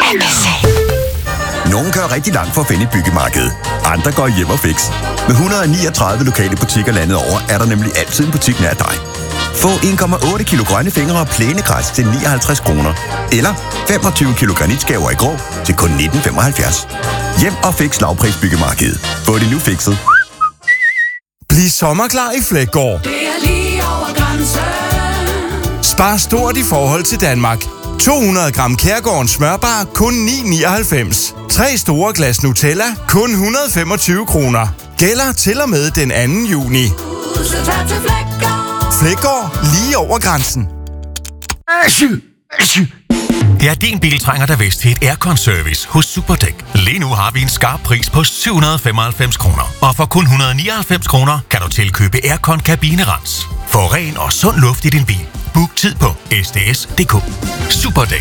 Nogle kører rigtig langt for at finde et byggemarked. Andre går hjem og fix. Med 139 lokale butikker landet over, er der nemlig altid en butik nær dig. Få 1,8 kilo grønne fingre og plænegræs til 59 kroner. Eller 25 kilo granitskaver i grå til kun 19,75. Hjem og fix lavprisbyggemarkedet. Få det nu fikset. Bliv sommerklar i Fleggaard. Det er lige over grænsen. Spar stort i forhold til Danmark. 200 gram Kærgårdens smørbar kun 9,99. 3 store glas Nutella kun 125 kroner. Gælder til og med den 2. juni. Så tag til Fleggaard. Fleggaard lige over grænsen. Ja, din bil trænger da vist til et aircon-service hos Superdæk. Lige nu har vi en skarp pris på 795 kroner. Og for kun 199 kroner kan du tilkøbe aircon-kabinerens. Få ren og sund luft i din bil. Book tid på sds.dk. Superdæk.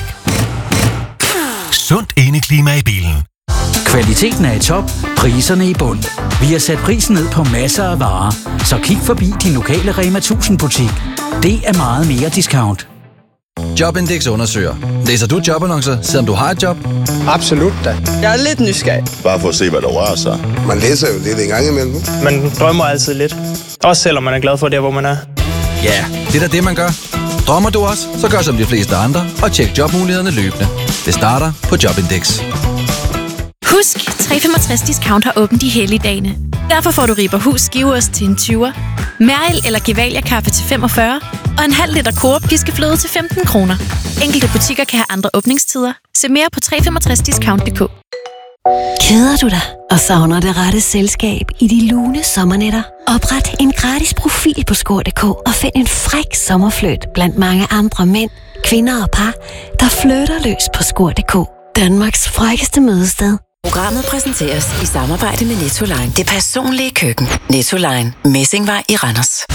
Sundt indeklima i bilen. Kvaliteten er i top, priserne i bund. Vi har sat prisen ned på masser af varer, så kig forbi din lokale Rema 1000 butik. Det er meget mere discount. Jobindex undersøger. Læser du jobannoncer, selvom du har et job? Absolut da. Jeg er lidt nysgerrig. Bare for at se, hvad der rører sig. Man læser jo lidt en gang imellem. Man drømmer altid lidt. Også selvom man er glad for det, hvor man er. Ja, det er da det, man gør. Drømmer du også, så gør som de fleste andre og tjek jobmulighederne løbende. Det starter på Jobindex. Husk, 365 Discount har åbent i helligdagene. Derfor får du Rieber Hus skiveost til en 20'er, Mærel eller Gevalia kaffe til 45 og en halv liter Coop piskefløde til 15 kroner. Enkelte butikker kan have andre åbningstider. Se mere på 365discount.dk. Keder du dig og savner det rette selskab i de lune sommernætter? Opret en gratis profil på Skor.dk og find en fræk sommerfløjt blandt mange andre mænd, kvinder og par, der flytter løs på Skor.dk. Danmarks frækkeste mødested. Programmet præsenteres i samarbejde med Nettoline. Det personlige køkken. Nettoline. Messingvej i Randers.